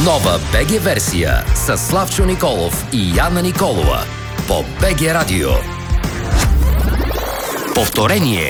Нова БГ версия с Славчо Николов и Яна Николова по БГ Радио. Повторение.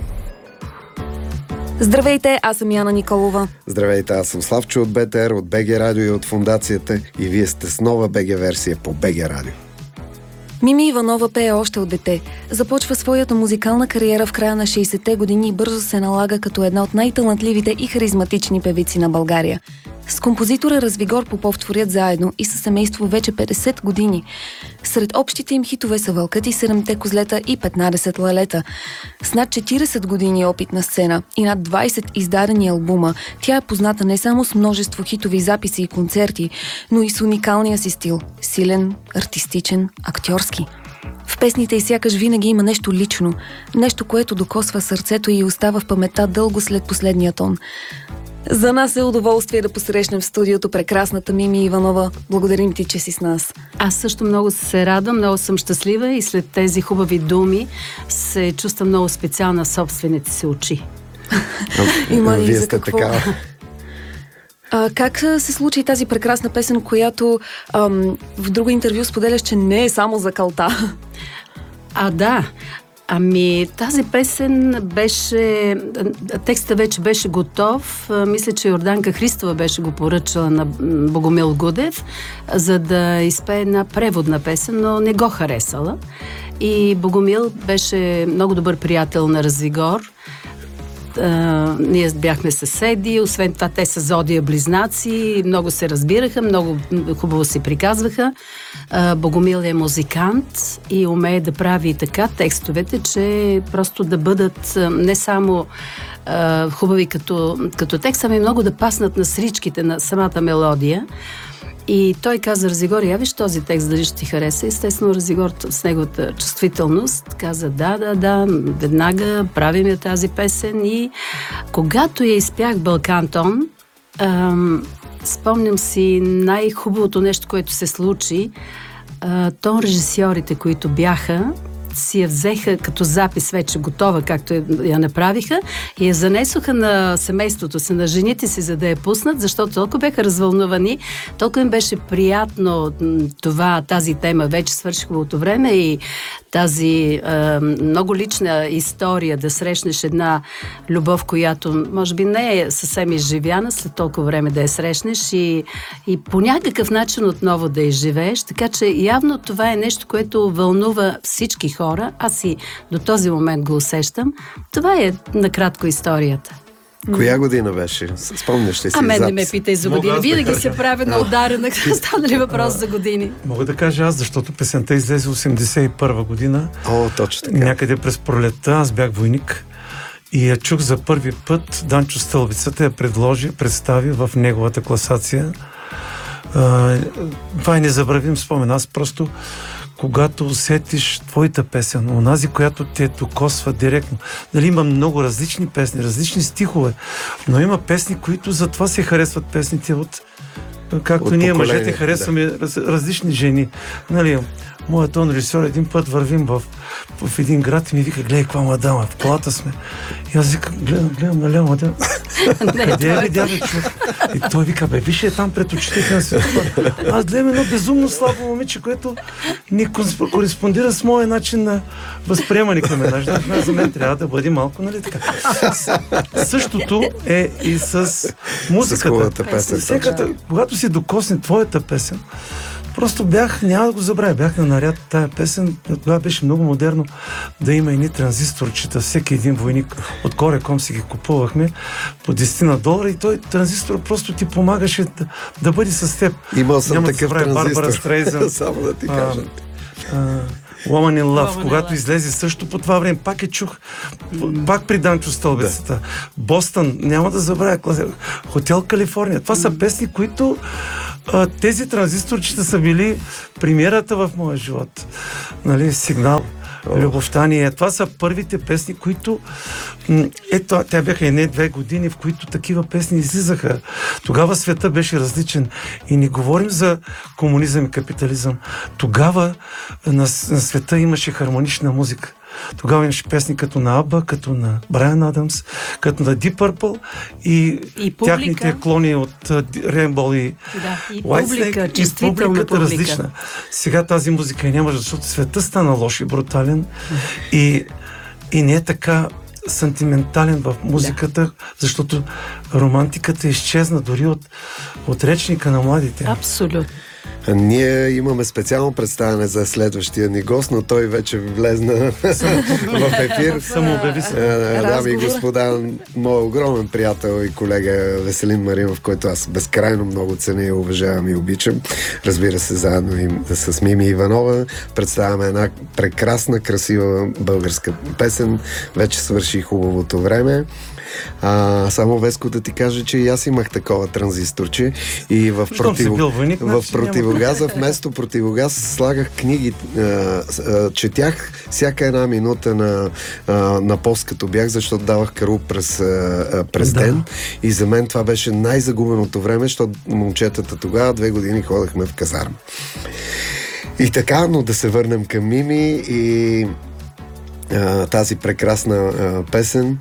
Здравейте, аз съм Яна Николова. Здравейте, аз съм Славчо от БТР, от БГ Радио и от Фондацията, и вие сте с нова БГ версия по БГ Радио. Мими Иванова пее още от дете. Започва своята музикална кариера в края на 60-те години и бързо се налага като една от най-талантливите и харизматични певици на България. С композитора Развигор Попов творят заедно и със семейство вече 50 години. Сред общите им хитове са Вълкът и 7-те козлета и 15 лалета. С над 40 години опит на сцена и над 20 издадени албума, тя е позната не само с множество хитови записи и концерти, но и с уникалния си стил – силен, артистичен, актьорски. В песните й сякаш винаги има нещо лично, нещо, което докосва сърцето и остава в паметта дълго след последния тон. За нас е удоволствие да посрещнем в студиото прекрасната Мими Иванова. Благодарим ти, че си с нас. Аз също много се радвам, много съм щастлива и след тези хубави думи се чувствам много специална в собствените си очи. Има ли Вие за сте какво? такава. Как се случи тази прекрасна песен, която в друго интервю споделяш, че не е само за калта? Да. Тази песен беше... Текстът вече беше готов. Мисля, че Йорданка Христова беше го поръчала на Богомил Гудев, за да изпее една преводна песен, но не го харесала. И Богомил беше много добър приятел на Развигор. Ние бяхме съседи, освен това те са зодия близнаци, много се разбираха, много хубаво си приказваха. Богомил е музикант и умее да прави така текстовете, че просто да бъдат не само хубави като текст, ами много да паснат на сричките, на самата мелодия. И той каза: Развигор, я виж този текст, дали ще ти хареса. Естествено, Развигор с неговата чувствителност каза: да, веднага правим я тази песен. И когато я изпях Балкантон, спомням си най-хубавото нещо, което се случи. Тон режисьорите, които бяха, си я взеха като запис вече готова, както я направиха, и я занесоха на семейството си, на жените си, за да я пуснат, защото толкова бяха развълнувани, толкова им беше приятно тази тема. Вече свърши хубавото време и тази много лична история, да срещнеш една любов, която може би не е съвсем изживяна, след толкова време да я срещнеш и по някакъв начин отново да изживееш. Така че явно това е нещо, което вълнува всички хора. Аз и до този момент го усещам. Това е накратко историята. Коя година беше? Спомняш ли си мен запис? не ме питай за години. Винаги се правя на ударена. Стана ли въпрос за години? Мога да кажа аз, защото песента излезе 81 година. Точно така. Някъде през пролетта, аз бях войник и я чух за първи път. Данчо Стълбицата я представи в неговата класация. Това е незабравим спомен. Аз просто, когато усетиш твоята песен, онази, която те докосва директно. Дали има много различни песни, различни стихове, но има песни, които затова се харесват песните както ние мъжете харесваме различни жени. Нали, моят тон режисьор един път вървим в един град и ми вика: гледай каква мадама, в колата сме. И аз викам: гледам наляво, къде е видя, човек? И той вика: виж е там пред очите на светло. Аз гледам едно безумно слабо момиче, което не кореспондира с моя начин на възприемане към една жена. За мен трябва да бъде малко, нали така. Същото е и с музиката. Когато си докосне твоята песен, просто няма да го забравя, бях на наряд тая песен. Тогава беше много модерно да има едни транзисторчета. Всеки един войник от Кореком си ги купувахме по $10 и той транзистор просто ти помагаше да бъде с теб. Имал съм такъв Барбара Стрейзън. Само да ти кажа. Woman in Love, когато излезе също по това време, пак чух, пак при Данчо Стълбицата. Да. Бостън, няма да забравя, Хотел Калифорния. Това са песни, които тези транзисторчета са били премиерата в моя живот. Нали, Сигнал, Любовта ни е. Това са първите песни, които тя бяха 1-2 години, в които такива песни излизаха. Тогава света беше различен. И не говорим за комунизъм и капитализъм. Тогава на света имаше хармонична музика. Тогава имаше песни като на Абба, като на Брайан Адамс, като на Deep Purple и тяхните клони от Rainbow и Whitesnake. И публиката различна. Сега тази музика няма, защото света стана лош и брутален и не е така сантиментален в музиката, защото романтиката изчезна дори от речника на младите. Абсолютно. Ние имаме специално представяне за следващия ни гост, но той вече влезна в ефир. Самообяви се. Дами и господа, моят огромен приятел и колега Веселин Маринов, който аз безкрайно много ценя и уважавам и обичам. Разбира се, заедно и с Мими Иванова представяме една прекрасна, красива българска песен. Вече свърши хубавото време. Само, Веско, да ти кажа, че и аз имах такова транзисторче и в противогаза, вместо противогаз слагах книги, четях всяка една минута на пост, като бях, защото давах кару през ден и за мен това беше най-загубеното време, защото момчетата тогава 2 години ходехме в казарма. И така, но да се върнем към Мими и тази прекрасна песен.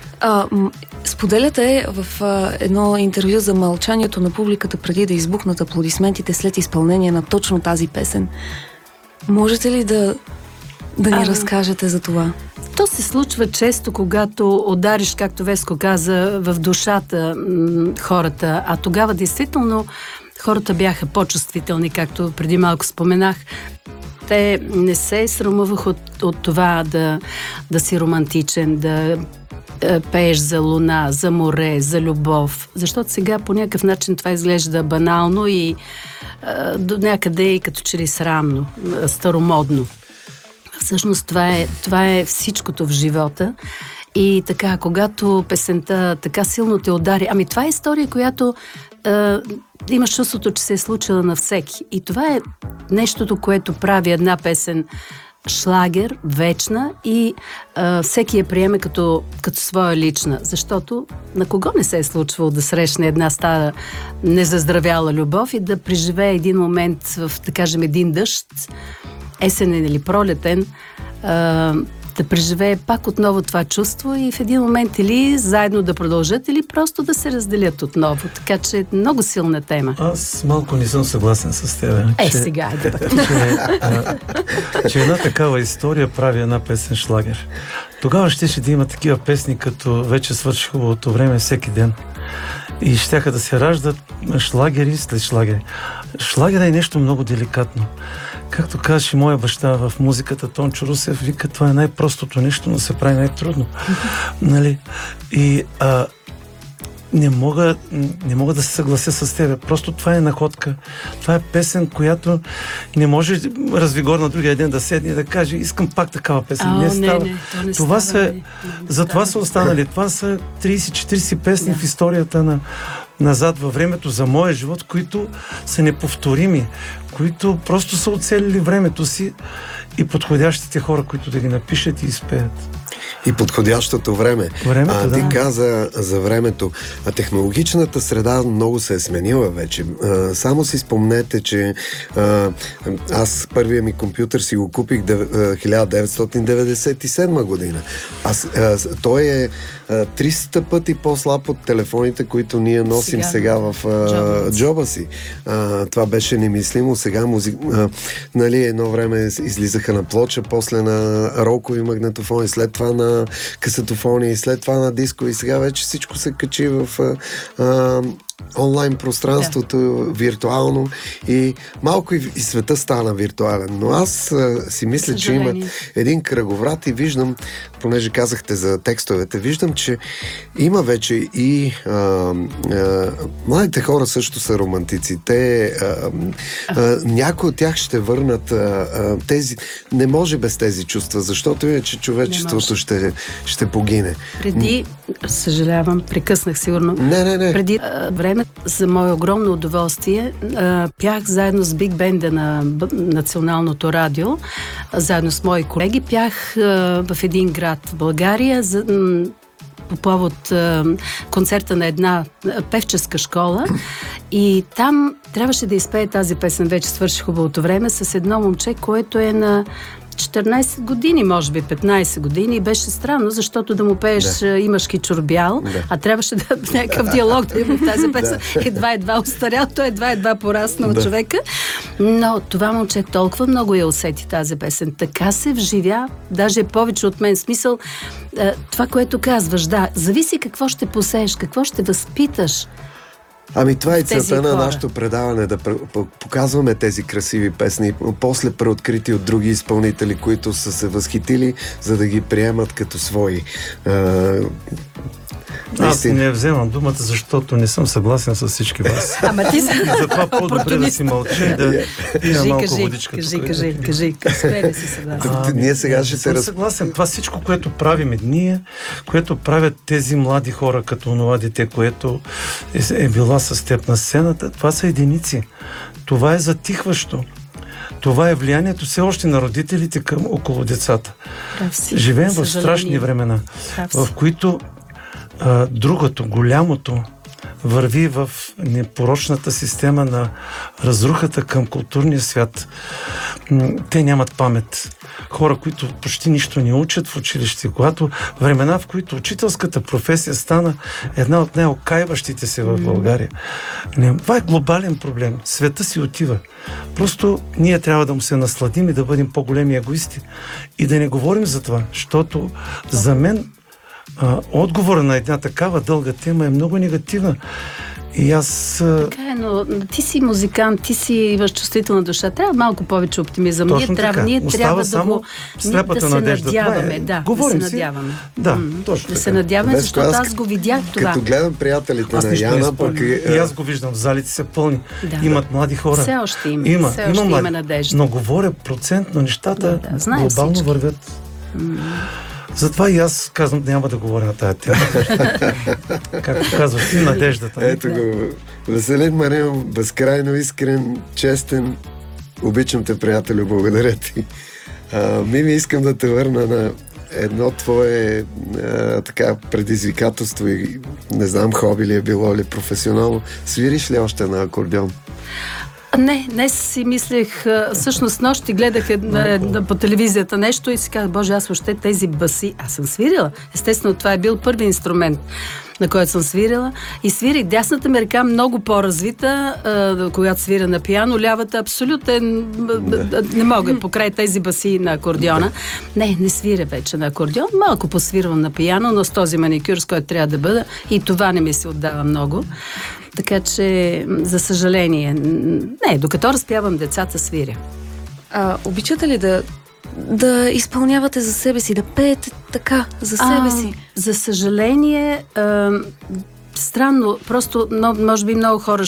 Споделяте в едно интервю за мълчанието на публиката преди да избухнат аплодисментите след изпълнение на точно тази песен. Можете ли да ни разкажете за това? То се случва често, когато удариш, както Веско каза, в душата хората, а тогава действително хората бяха по-чувствителни, както преди малко споменах. Те не се срамуваха от това да си романтичен, да пееш за луна, за море, за любов. Защото сега по някакъв начин това изглежда банално и до някъде и като че ли срамно, старомодно. Всъщност това е всичкото в живота. И така, когато песента така силно те удари... това е история, която имаш чувството, че се е случила на всеки. И това е нещото, което прави една песен шлагер, вечна и всеки я приеме като своя лична. Защото на кого не се е случвало да срещне една стара незаздравяла любов и да преживее един момент в, да кажем, един дъжд, есенен или пролетен, да преживее пак отново това чувство и в един момент или заедно да продължат, или просто да се разделят отново. Така че е много силна тема. Аз малко не съм съгласен с теб. Сега е че една такава история прави една песен шлагер. Тогава щеше да има такива песни, като вече свърши хубавото време всеки ден. И щяха да се раждат шлагери след шлагери. Шлагера е нещо много деликатно. Както казваше моя баща в музиката, Тончо Русев, вика, това е най-простото нещо, но се прави най-трудно. Нали? И не мога да се съглася с тебе. Просто това е находка. Това е песен, която не може развигор на другия ден да седне и да каже, искам пак такава песен. Не става. Това са, затова са останали. Това са 30-40 песни в историята назад във времето за моя живот, които са неповторими, които просто са оцелили времето си и подходящите хора, които да ги напишат и изпеят. И подходящото време. Ти каза за времето. Технологичната среда много се е сменила вече. Само си спомнете, че аз първия ми компютър си го купих 1997 година. Той е 300 пъти по-слаб от телефоните, които ние носим сега в джоба си. Това беше немислимо. Сега едно време излизаха на плоча, после на ролкови магнетофони, след това на касетофони, след това на диско и сега вече всичко се качи в онлайн пространството, виртуално и малко и света стана виртуален. Но аз си мисля, че има един кръговрат и виждам, понеже казахте за текстовете, виждам, че има вече и младите хора също са романтици. Те някои от тях ще върнат тези, не може без тези чувства, защото иначе човечеството ще погине. Преди, съжалявам, прекъснах сигурно. Не. Преди време, за мое огромно удоволствие, пях заедно с Биг Бенда на Националното радио, заедно с мои колеги, пях в един град в България по повод концерта на една певческа школа и там трябваше да изпее тази песен, вече свърши хубавото време, с едно момче, което е на 14 години, може би 15 години, и беше странно, защото да му пееш "Имаш ки чорбял", а трябваше да някакъв диалог да има в тази песен. Едва устарял, той едва пораснал човека. Но това момче толкова много я усети тази песен. Така се вживя, даже повече от мен. Смисъл, това, което казваш, зависи какво ще посееш, какво ще възпиташ. Ами това е целта на нашето предаване, да показваме тези красиви песни, после преоткрити от други изпълнители, които са се възхитили, за да ги приемат като свои. Аз не вземам думата, защото не съм съгласен с всички вас. Ама ти си затова по-добре да си мълча и да пия малко водичка. Кажи, спре си съгласен. Ние сега ще се съгласен. Това всичко, което правим ние, което правят тези млади хора, като онова дете, което е била с теб на сцената, това са единици. Това е затихващо. Това е влиянието все още на родителите към около децата. Живеем в страшни времена, в които другото, голямото, върви в непорочната система на разрухата към културния свят. Те нямат памет. Хора, които почти нищо не учат в училище, когато времена, в които учителската професия стана една от най-окайващите се в България. Това е глобален проблем. Света си отива. Просто ние трябва да му се насладим и да бъдем по-големи егоисти. И да не говорим за това, защото за мен отговора на една такава дълга тема е много негативна. И аз... Така е, но ти си музикант, ти си имаш чувствителна душа. Трябва малко повече оптимизъм. Точно ние трябва да се надяваме. Говорим да се надяваме. Точно да се надяваме, защото аз го видях това. Като гледам приятелите на Яна, пък... И аз го виждам, в залите са пълни. Имат млади хора. Все още има. Все още има надежда. Но говоря процентно, нещата глобално вървят. Затова и аз казвам, няма да говоря на тая тема. Както казваш, ти надеждата. Ето го. Веселин Маринов, безкрайно искрен, честен. Обичам те, приятелю, благодаря ти. Мими, искам да те върна на едно твое предизвикателство и не знам, хоби ли е било или професионално. Свириш ли още на акордеон? Не, днес си мислех, всъщност нощи гледах по телевизията нещо и си казах, боже, аз въобще тези баси, аз съм свирила. Естествено, това е бил първи инструмент, на който съм свирила. И свирих. Дясната ми ръка много по-развита, когато свира на пиано. Лявата абсолютно не мога покрай тези баси на акордеона. Не свиря вече на акордеон. Малко посвирвам на пиано, но с този маникюр, с който трябва да бъда. И това не ми се отдава много. Така че, за съжаление, докато разпявам децата, свиря. Обичате ли да изпълнявате за себе си, да пеете така за себе си? За съжаление, странно, просто може би много хора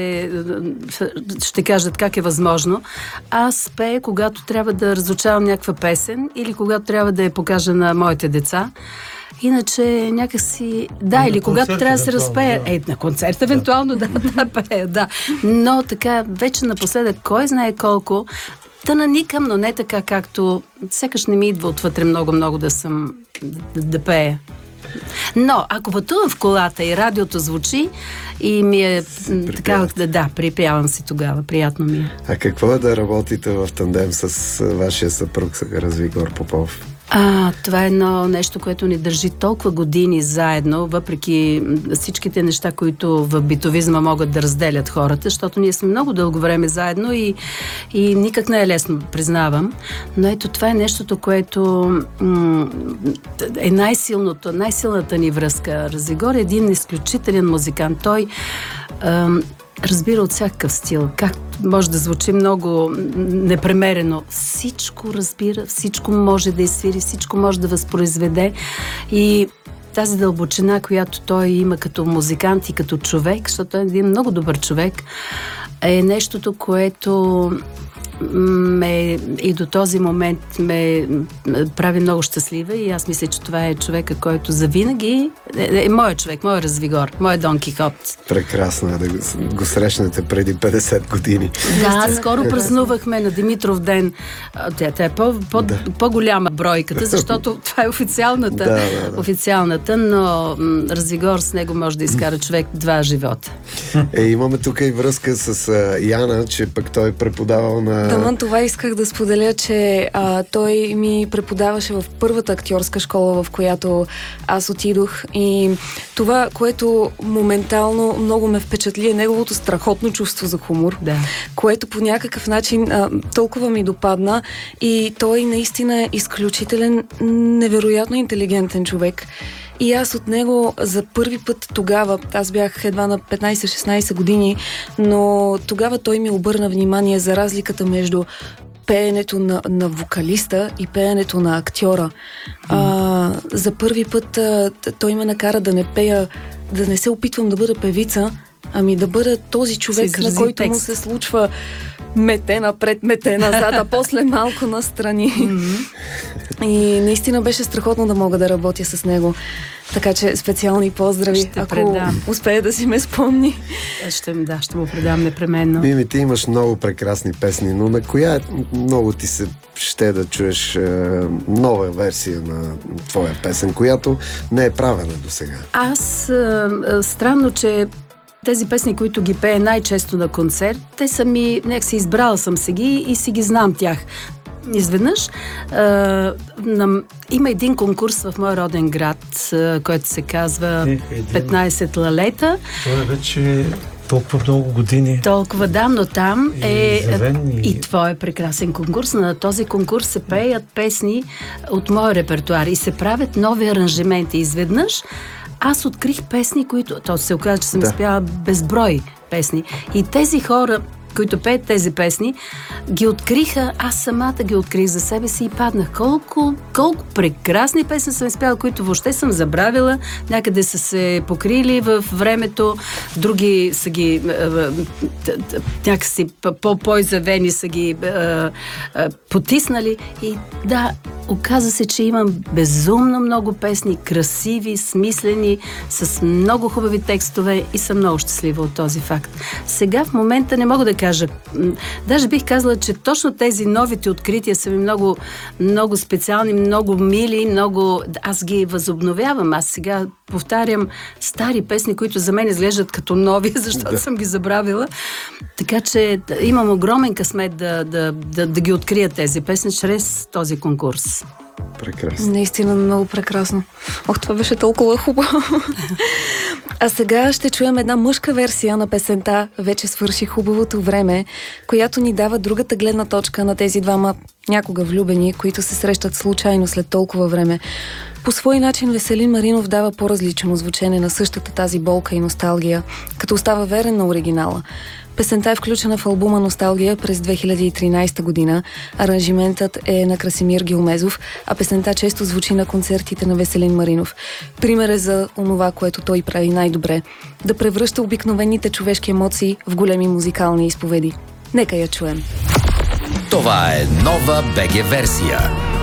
ще кажат как е възможно. Аз пея, когато трябва да разучавам някаква песен или когато трябва да я покажа на моите деца. Иначе някакси... или когато трябва да се разпея. На концерт евентуално да пея, Но така, вече напоследък, кой знае колко, да наникам, но не така, както сякаш не ми идва отвътре много да пея. Но, ако пътувам в колата и радиото звучи и ми е така, припявам си тогава, приятно ми е. А какво е да работите в тандем с вашия съпруг Развигор Попов? Това е едно нещо, което ни държи толкова години заедно, въпреки всичките неща, които в битовизма могат да разделят хората, защото ние сме много дълго време заедно и никак не е лесно, признавам. Но ето това е нещото, което е най-силната ни връзка. Развигор е един изключителен музикант. Той разбира от всякакъв стил. Как може да звучи много непремерено. Всичко разбира, всичко може да изсвири, всичко може да възпроизведе. И тази дълбочина, която той има като музикант и като човек, защото той е един много добър човек, е нещото, което и до този момент ме прави много щастлива и аз мисля, че това е човека, който завинаги е моят човек, моят Развигор, моят Дон Кихот. Прекрасно е да го срещнете преди 50 години. Скоро празнувахме на Димитров ден. Тя е по-голяма бройката, защото това е официалната, но Развигор с него може да изкара човек 2 живота. Имаме тук и връзка с Яна, че пък той преподавал на Таман това исках да споделя, че той ми преподаваше в първата актьорска школа, в която аз отидох, и това, което моментално много ме впечатли, е неговото страхотно чувство за хумор, което по някакъв начин толкова ми допадна, и той наистина е изключителен, невероятно интелигентен човек. И аз от него за първи път тогава, аз бях едва на 15-16 години, но тогава той ми обърна внимание за разликата между пеенето на вокалиста и пеенето на актьора. За първи път той ме накара да не пея, да не се опитвам да бъда певица, ами да бъда този човек, на който му се случва мете напред, мете назад, а после малко настрани. И наистина беше страхотно да мога да работя с него. Така че специални поздрави, ако успее да си ме спомни. Ще му предам непременно. Мими, ти имаш много прекрасни песни, но на коя много ти се ще да чуеш нова версия на твоя песен, която не е правена до сега? Аз, странно, че тези песни, които ги пее най-често на концерт, те са ми, някакси избрала съм се ги и си ги знам тях. Изведнъж има един конкурс в моя роден град, който се казва 15 лалета. Това е вече толкова много години. Толкова давно там и това е прекрасен конкурс. На този конкурс се пеят песни от моя репертуар и се правят нови аранжименти. Изведнъж аз открих песни, които... То се оказа, че съм изпяла безброй песни. И тези хора, които пеят тези песни, ги откриха, аз самата ги открих за себе си и паднах. Колко прекрасни песни съм изпяла, които въобще съм забравила. Някъде са се покрили в времето, други са ги някакси по-изявени са ги потиснали. И да, оказа се, че имам безумно много песни, красиви, смислени, с много хубави текстове и съм много щастлива от този факт. Сега в момента не мога да кажа. Даже бих казала, че точно тези новите открития са ми много, много специални, много мили, много... Аз ги възобновявам. Аз сега повтарям стари песни, които за мен изглеждат като нови, защото съм ги забравила. Така че имам огромен късмет да ги открия тези песни чрез този конкурс. Прекрасно. Наистина много прекрасно. Това беше толкова хубаво. А сега ще чуем една мъжка версия на песента "Вече свърши хубавото време", която ни дава другата гледна точка на тези двама някога влюбени, които се срещат случайно след толкова време. По свой начин Веселин Маринов дава по-различно звучене на същата тази болка и носталгия, като остава верен на оригинала. Песента е включена в албума "Носталгия" през 2013 година. Аранжиментът е на Красимир Гилмезов, а песента често звучи на концертите на Веселин Маринов. Пример е за онова, което той прави най-добре – да превръща обикновените човешки емоции в големи музикални изповеди. Нека я чуем. Това е нова БГ версия.